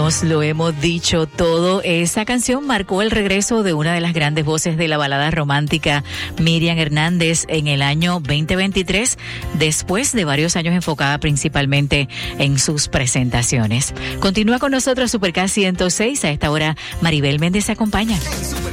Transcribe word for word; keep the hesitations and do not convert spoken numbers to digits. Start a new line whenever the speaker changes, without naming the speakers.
sabemos, lo hemos dicho todo. Esa canción marcó el regreso de una de las grandes voces de la balada romántica, Miriam Hernández, en el año veinte veintitrés, después de varios años enfocada principalmente en sus presentaciones. Continúa con nosotros Super K ciento seis. A esta hora, Maribel Méndez se acompaña.